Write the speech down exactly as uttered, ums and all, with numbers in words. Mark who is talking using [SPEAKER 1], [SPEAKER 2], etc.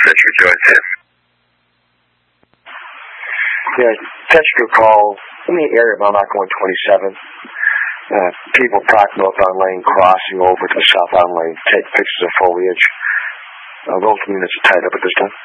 [SPEAKER 1] Century Joint there.
[SPEAKER 2] Yeah, Century call. I'm in the area, but I'm not going twenty-seven. Uh, people park northbound lane, crossing over to the southbound lane, take pictures of foliage. Uh, those units are tied up at this time.